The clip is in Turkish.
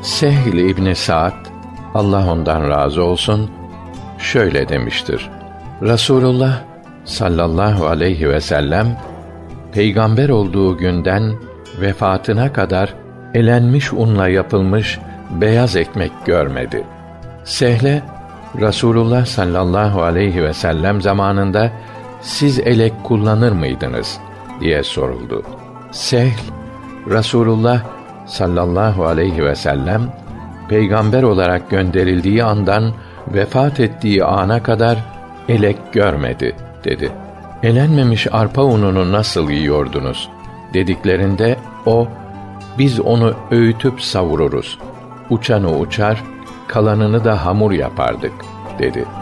Sehl İbni Sa'd, Allah ondan razı olsun, şöyle demiştir: Resulullah sallallahu aleyhi ve sellem, peygamber olduğu günden vefatına kadar elenmiş unla yapılmış beyaz ekmek görmedi. Sehle, Resulullah sallallahu aleyhi ve sellem zamanında siz elek kullanır mıydınız diye soruldu. Sehl, Resulullah sallallahu aleyhi ve sellem peygamber olarak gönderildiği andan vefat ettiği ana kadar elek görmedi dedi. Elenmemiş arpa ununu nasıl yiyordunuz dediklerinde o, biz onu öğütüp savururuz. Uçanı uçar, kalanını da hamur yapardık dedi.